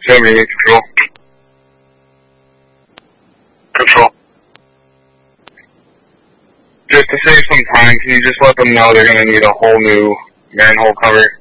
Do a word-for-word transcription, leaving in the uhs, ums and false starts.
Seventy-eight control. Control. Just to save some time, can you just let them know they're going to need a whole new manhole cover?